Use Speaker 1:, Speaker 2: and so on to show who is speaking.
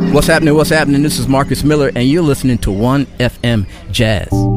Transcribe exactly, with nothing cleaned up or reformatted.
Speaker 1: What's happening? What's happening? This is Marcus Miller, and you're listening to one F M Jazz.